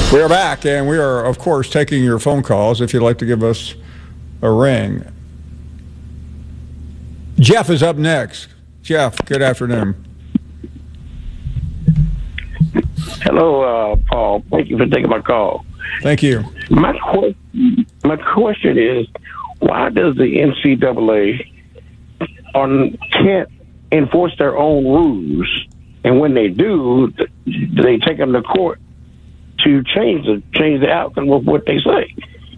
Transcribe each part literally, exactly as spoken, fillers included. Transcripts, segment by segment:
We are back, and we are, of course, taking your phone calls if you'd like to give us a ring. Jeff is up next. Jeff, good afternoon. Hello, uh, Paul. Thank you for taking my call. Thank you. My, qu- my question is, why does the N C double A on, can't enforce their own rules? And when they do, they take them to court to change the change the outcome of what they say.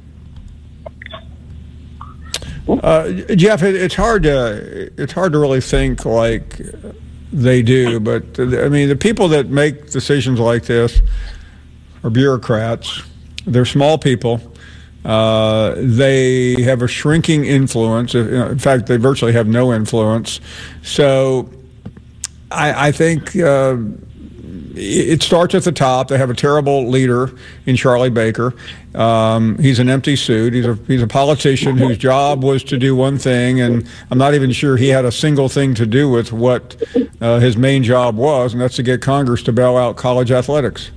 Uh, Jeff, it, it's hard to it's hard to really think like they do, but I mean the people that make decisions like this are bureaucrats. They're small people. Uh, they have a shrinking influence. In fact, they virtually have no influence. So, I, I think. Uh, It starts at the top. They have a terrible leader in Charlie Baker. Um, he's an empty suit. He's a he's a politician whose job was to do one thing, and I'm not even sure he had a single thing to do with what uh, his main job was, and that's to get Congress to bail out college athletics.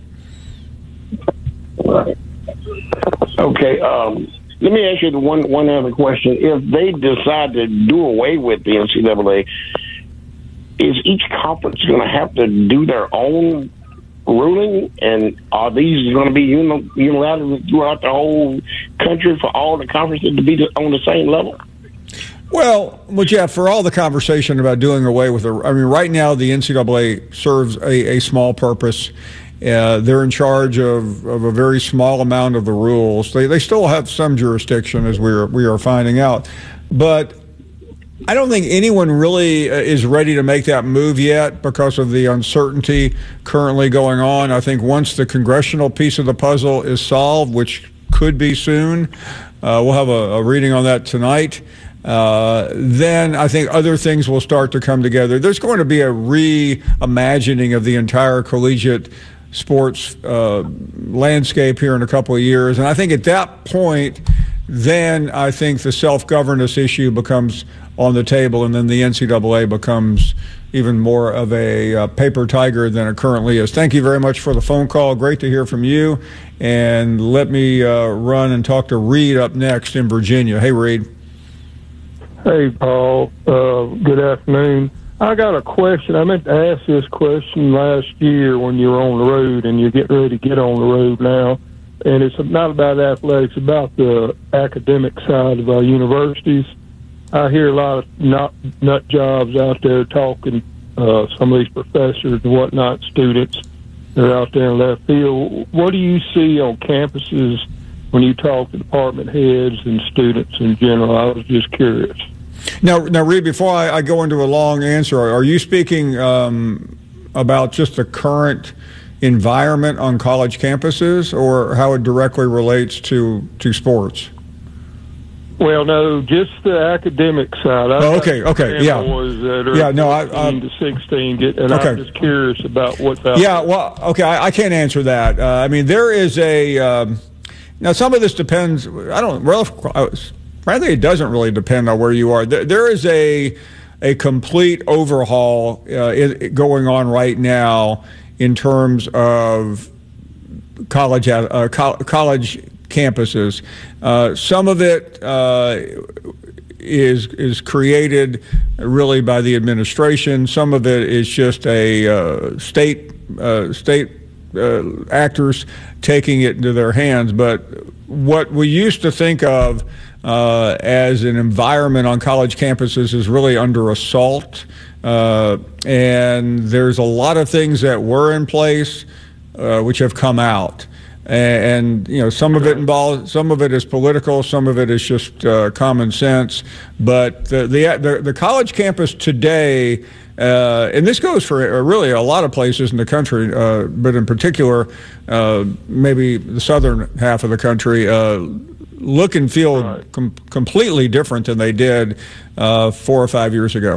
Okay. Um, let me ask you the one one other question. If they decide to do away with the N C double A, is each conference going to have to do their own ruling, and are these going to be unilateral throughout the whole country for all the conferences to be on the same level? Well, well, Jeff, for all the conversation about doing away with the, I mean, right now the N C double A serves a, a small purpose. Uh, they're in charge of, of a very small amount of the rules. They they still have some jurisdiction, as we are we are finding out, but I don't think anyone really is ready to make that move yet because of the uncertainty currently going on. I think once the congressional piece of the puzzle is solved, which could be soon, uh, we'll have a, a reading on that tonight, uh, then I think other things will start to come together. There's going to be a reimagining of the entire collegiate sports uh, landscape here in a couple of years. And I think at that point, then I think the self-governance issue becomes on the table, and then the N C double A becomes even more of a uh, paper tiger than it currently is. Thank you very much for the phone call. Great to hear from you. And let me uh, run and talk to Reed up next in Virginia. Hey, Reed. Hey, Paul. Uh, good afternoon. I got a question. I meant to ask this question last year when you were on the road, and you're getting ready to get on the road now. And it's not about athletics, it's about the academic side of our universities. I hear a lot of nut, nut jobs out there talking, uh, some of these professors and whatnot, students, they're out there in left field. What do you see on campuses when you talk to department heads and students in general? I was just curious. Now, now, Reed, before I, I go into a long answer, are you speaking um, about just the current environment on college campuses, or how it directly relates to, to sports? Well, no, just the academic side. Oh, okay, okay, yeah. That are yeah, no, I, fifteen to sixteen, get, and okay. I'm just curious about what's out Yeah, there. well, okay, I, I can't answer that. Uh, I mean, there is a, um, now some of this depends, I don't, well, frankly, it doesn't really depend on where you are. There, there is a, a complete overhaul uh, it, going on right now in terms of college uh, co- college campuses. Uh, some of it uh, is is created really by the administration. Some of it is just a uh, state uh, state uh, actors taking it into their hands. But what we used to think of uh, as an environment on college campuses is really under assault. Uh, and there's a lot of things that were in place uh, which have come out. And, you know, some of it involves, some of it is political, some of it is just uh, common sense. But the, the the the college campus today, uh, and this goes for really a lot of places in the country, uh, but in particular, uh, maybe the southern half of the country, uh, look and feel right. com- completely different than they did uh, four or five years ago.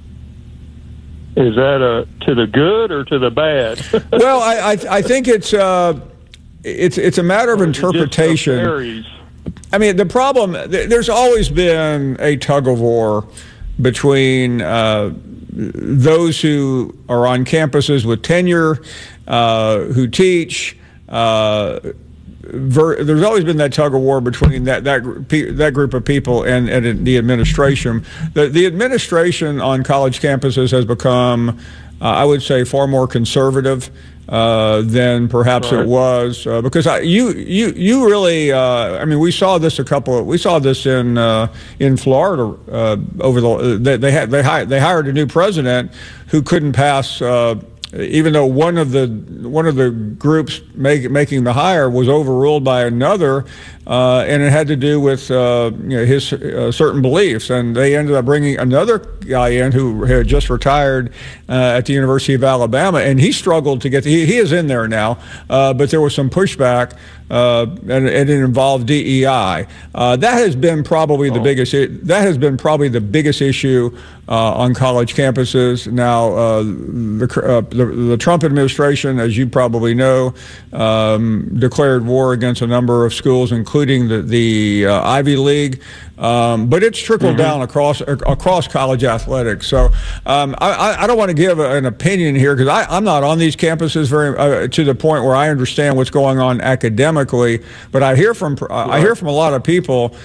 Is that a, to the good or to the bad? Well, I, I I think it's uh, it's it's a matter of interpretation. I mean, the problem, there's always been a tug of war between uh, those who are on campuses with tenure, uh, who teach, Uh, ver, there's always been that tug of war between that that that group of people and, and the administration. The the administration on college campuses has become, uh, I would say, far more conservative uh, than perhaps right. it was uh, because I, you you you really uh, I mean we saw this a couple of, we saw this in uh, in Florida uh, over the they, they had they hired they hired a new president who couldn't pass. Uh, Even though one of the one of the groups make, making the hire was overruled by another, uh, and it had to do with uh, you know, his uh, certain beliefs, and they ended up bringing another guy in who had just retired uh, at the University of Alabama, and he struggled to get. He, he is in there now, uh, but there was some pushback. Uh, and, and it involved D E I. Uh, that has been probably the oh. biggest. That has been probably the biggest issue uh, on college campuses. Now, uh, the, uh, the the Trump administration, as you probably know, um, declared war against a number of schools, including the the uh, Ivy League. Um, but it's trickled mm-hmm. down across across college athletics. So um, I, I don't want to give an opinion here because I'm not on these campuses very uh, to the point where I understand what's going on academically. But I hear from I hear from a lot of people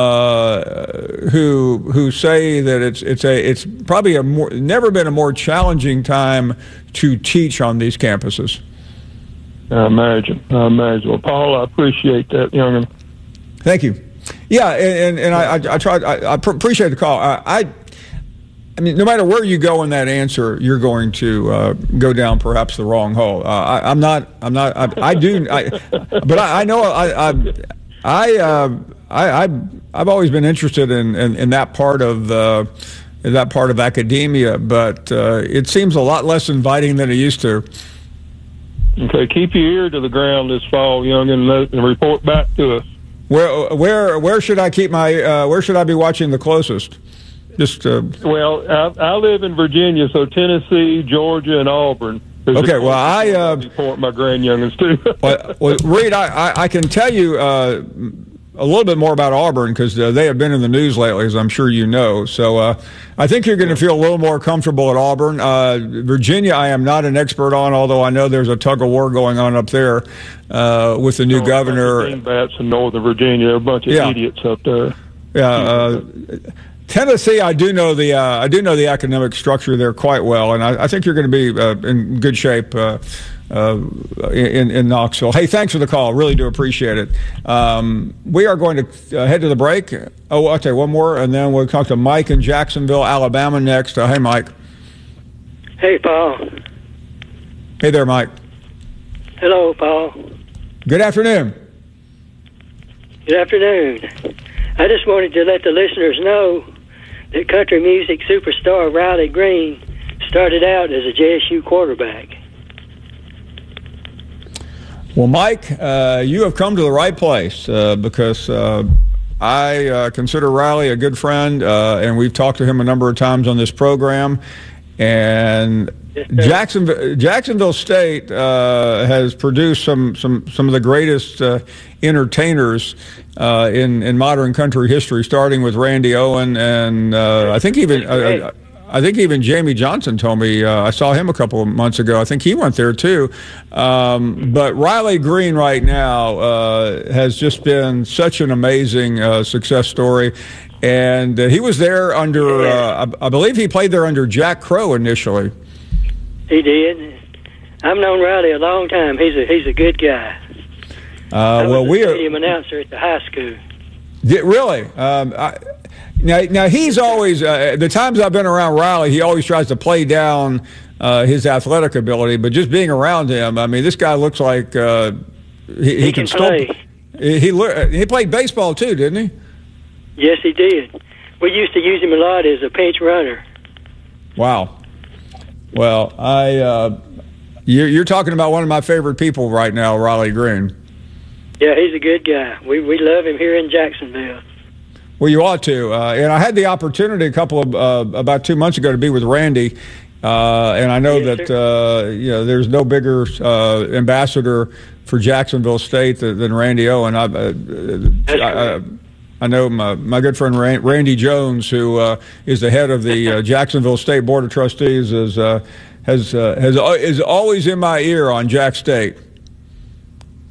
uh, who who say that it's it's a it's probably a more never been a more challenging time to teach on these campuses. I imagine. I imagine. Well, Paul, I appreciate that, young'un. Thank you. Yeah, and, and, and I, I, I tried. I, I appreciate the call. I, I, I mean, no matter where you go in that answer, you're going to uh, go down perhaps the wrong hole. Uh, I, I'm not. I'm not. I, I do. I, but I, I know. I. I. I, uh, I. I've always been interested in, in, in that part of uh, in that part of academia, but uh, it seems a lot less inviting than it used to. Okay, keep your ear to the ground this fall, young'un, and report back to us. Where where where should I keep my uh, where should I be watching the closest? Just uh, well, I, I live in Virginia, so Tennessee, Georgia, and Auburn. There's okay, well I uh, report my grandyoung'uns too. well, well, Reed, I, I, I can tell you uh, a little bit more about Auburn because uh, they have been in the news lately, as I'm sure you know. So uh, I think you're going to feel a little more comfortable at Auburn. Uh, Virginia, I am not an expert on, although I know there's a tug of war going on up there uh, with the new oh, governor. Greenbacks in Northern Virginia, there are a bunch of yeah. idiots up there. Yeah. Uh, Tennessee, I do know the uh, I do know the academic structure there quite well, and I, I think you're going to be uh, in good shape uh, uh, in, in Knoxville. Hey, thanks for the call. Really do appreciate it. Um, we are going to uh, head to the break. Oh, I'll tell you one more, and then we'll talk to Mike in Jacksonville, Alabama next. Uh, hey, Mike. Hey, Paul. Hey there, Mike. Hello, Paul. Good afternoon. Good afternoon. I just wanted to let the listeners know that country music superstar Riley Green started out as a J S U quarterback. Well, Mike, uh, you have come to the right place uh, because uh, I uh, consider Riley a good friend, uh, and we've talked to him a number of times on this program. And yes, Jacksonville, Jacksonville State uh, has produced some, some, some of the greatest uh, entertainers uh, in in modern country history, starting with Randy Owen, and uh, I think even uh, I think even Jamie Johnson told me uh, I saw him a couple of months ago. I think he went there too. Um, but Riley Green right now uh, has just been such an amazing uh, success story. And uh, he was there under, uh, I, I believe he played there under Jack Crow initially. He did. I've known Riley a long time. He's a he's a good guy. Uh, I well, was we a are stadium announcer at the high school. Did, really? Um, I, now, now he's always uh, the times I've been around Riley, he always tries to play down uh, his athletic ability. But just being around him, I mean, this guy looks like uh, he, he, he can, can still. Play. He he he played baseball too, didn't he? Yes, he did. We used to use him a lot as a pinch runner. Wow. Well, I uh, you're, you're talking about one of my favorite people right now, Riley Green. Yeah, he's a good guy. We we love him here in Jacksonville. Well, you ought to. Uh, and I had the opportunity a couple of uh, about two months ago to be with Randy, uh, and I know yes, that uh, you know there's no bigger uh, ambassador for Jacksonville State than, than Randy Owen. I, uh, That's I, I, I know my, my good friend Randy Jones, who uh, is the head of the uh, Jacksonville State Board of Trustees, is uh, has uh, has is always in my ear on Jack State.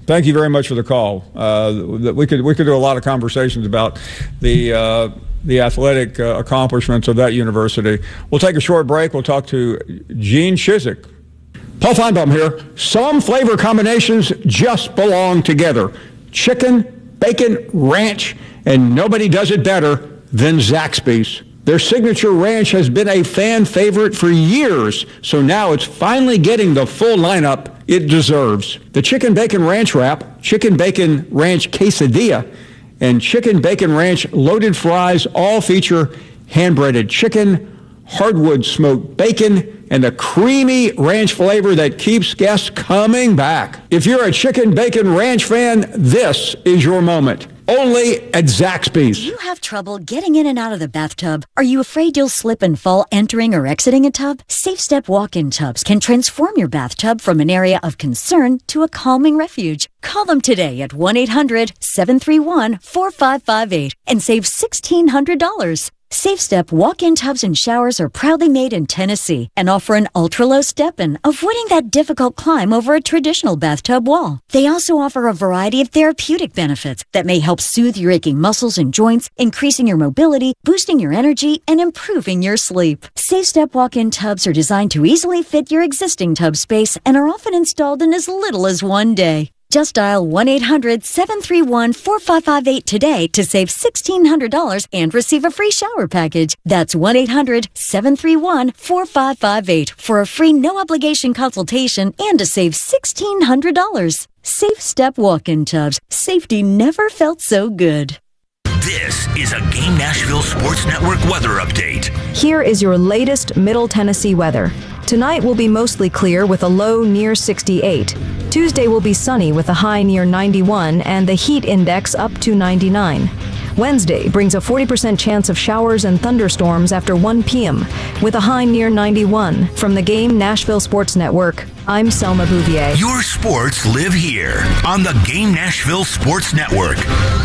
Thank you very much for the call. Uh, we could we could do a lot of conversations about the uh, the athletic uh, accomplishments of that university. We'll take a short break. We'll talk to Gene Chizik. Paul Feinbaum here. Some flavor combinations just belong together. Chicken, bacon, ranch, and nobody does it better than Zaxby's. Their signature ranch has been a fan favorite for years, so now it's finally getting the full lineup it deserves. The Chicken Bacon Ranch Wrap, Chicken Bacon Ranch Quesadilla, and Chicken Bacon Ranch Loaded Fries all feature hand-breaded chicken, hardwood smoked bacon, and a creamy ranch flavor that keeps guests coming back. If you're a Chicken Bacon Ranch fan, this is your moment. Only at Zaxby's. Do you have trouble getting in and out of the bathtub? Are you afraid you'll slip and fall entering or exiting a tub? Safe Step walk-in tubs can transform your bathtub from an area of concern to a calming refuge. Call them today at one eight hundred seven three one four five five eight and save sixteen hundred dollars. Safe Step walk-in tubs and showers are proudly made in Tennessee and offer an ultra-low step-in, avoiding that difficult climb over a traditional bathtub wall. They also offer a variety of therapeutic benefits that may help soothe your aching muscles and joints, increasing your mobility, boosting your energy, and improving your sleep. Safe Step walk-in tubs are designed to easily fit your existing tub space and are often installed in as little as one day. Just dial one eight hundred seven three one four five five eight today to save sixteen hundred dollars and receive a free shower package. That's one eight hundred seven three one four five five eight for a free no-obligation consultation and to save sixteen hundred dollars. Safe Step walk-in tubs. Safety never felt so good. This is a Game Nashville Sports Network weather update. Here is your latest Middle Tennessee weather. Tonight will be mostly clear with a low near sixty-eight. Tuesday will be sunny with a high near ninety-one and the heat index up to ninety-nine. Wednesday brings a forty percent chance of showers and thunderstorms after one p.m. with a high near ninety-one. From the Game Nashville Sports Network, I'm Selma Bouvier. Your sports live here on the Game Nashville Sports Network.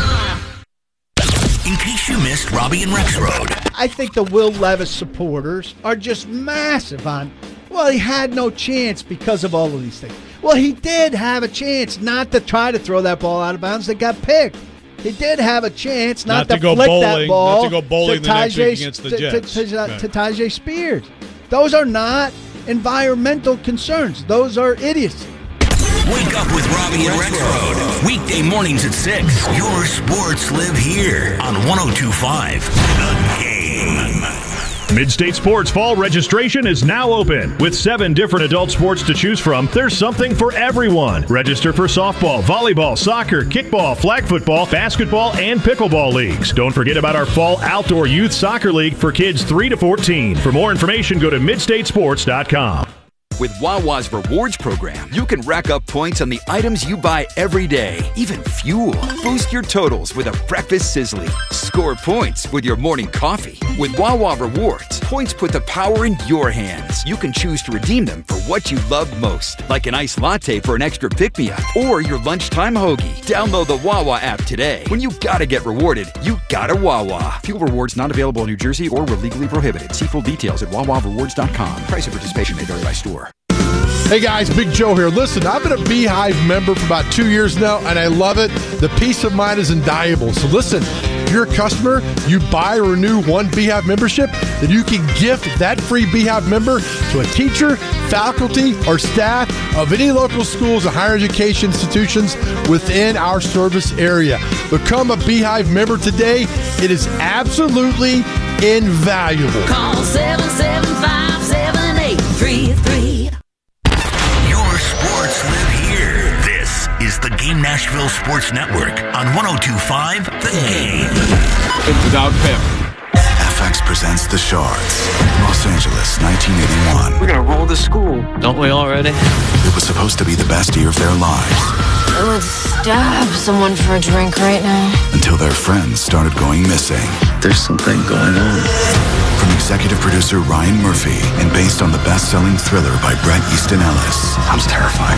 In case you missed Robbie and Rexroad. I think the Will Levis supporters are just massive on, well, he had no chance because of all of these things. Well, he did have a chance not to try to throw that ball out of bounds that got picked. He did have a chance not, not to, to go flick bowling, that ball not to go bowling to the next Tajay, week against the Jets. To, to, okay. to Tajay Spears. Those are not environmental concerns. Those are idiocy. Wake up with Robbie and Rexroad. Weekday mornings at six. Your sports live here on one oh two point five The Game. Midstate Sports Fall registration is now open. With seven different adult sports to choose from, there's something for everyone. Register for softball, volleyball, soccer, kickball, flag football, basketball, and pickleball leagues. Don't forget about our Fall Outdoor Youth Soccer League for kids three to fourteen. For more information, go to midstate sports dot com. With Wawa's Rewards program, you can rack up points on the items you buy every day, even fuel. Boost your totals with a breakfast sizzly. Score points with your morning coffee. With Wawa Rewards, points put the power in your hands. You can choose to redeem them for what you love most, like an iced latte for an extra pick-me-up or your lunchtime hoagie. Download the Wawa app today. When you gotta get rewarded, you gotta Wawa. Fuel rewards not available in New Jersey or were legally prohibited. See full details at wawa rewards dot com. Price of participation may vary by store. Hey guys, Big Joe here. Listen, I've been a Beehive member for about two years now, and I love it. The peace of mind is invaluable. So listen, if you're a customer, you buy or renew one Beehive membership, then you can gift that free Beehive member to a teacher, faculty, or staff of any local schools and higher education institutions within our service area. Become a Beehive member today. It is absolutely invaluable. Call seven seven five, seven eight three three. Sports live here. This is the Game Nashville Sports Network on one oh two point five The Game. Without pep. F X presents The Shards, Los Angeles, nineteen eighty-one. We're gonna roll the school, don't we already? It was supposed to be the best year of their lives. I would stab someone for a drink right now. Until their friends started going missing. There's something going on. From executive producer Ryan Murphy and based on the best-selling thriller by Bret Easton Ellis. Sounds terrifying.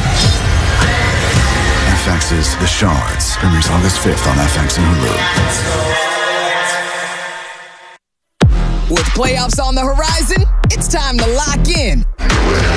F X's The Shards premieres August fifth on F X and Hulu. With playoffs on the horizon, it's time to lock in.